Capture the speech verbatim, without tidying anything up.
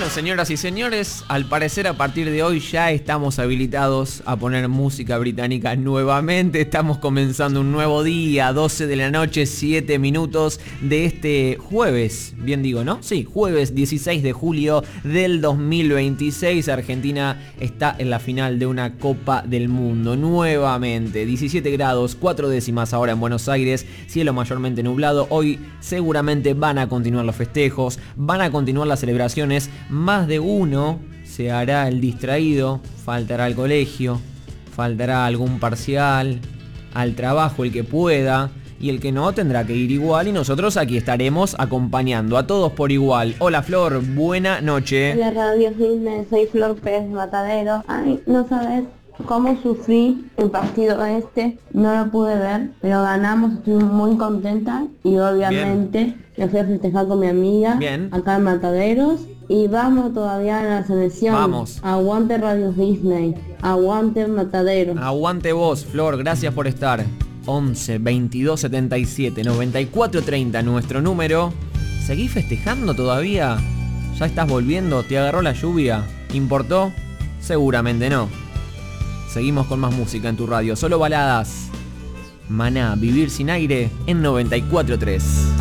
señoras y señores, al parecer a partir de hoy ya estamos habilitados a poner música británica nuevamente. Estamos comenzando un nuevo día, doce de la noche, siete minutos de este jueves, bien digo, ¿no? Sí, jueves dieciséis de julio del dos mil veintiséis. Argentina está en la final de una Copa del Mundo nuevamente. diecisiete grados, cuatro décimas ahora en Buenos Aires, cielo mayormente nublado. Hoy seguramente van a continuar los festejos, van a continuar las celebraciones. Más de uno se hará el distraído, faltará al colegio, faltará algún parcial, al trabajo el que pueda, y el que no tendrá que ir igual, y nosotros aquí estaremos acompañando a todos por igual. Hola Flor, buena noche. Hola Radio Disney, soy Flor Pérez Matadero. Ay, no sabes cómo sufrí el partido este, no lo pude ver, pero ganamos, estoy muy contenta y obviamente lo fui a festejar con mi amiga. Bien. Acá en Mataderos. Y vamos todavía en la selección. Vamos. Aguante Radio Disney, aguante Matadero. Aguante vos, Flor, gracias por estar. once veintidós setenta y siete noventa y cuatro treinta nuestro número. ¿Seguís festejando todavía? ¿Ya estás volviendo? ¿Te agarró la lluvia? ¿Importó? Seguramente no. Seguimos con más música en tu radio. Solo baladas. Maná, Vivir sin aire en noventa y cuatro tres.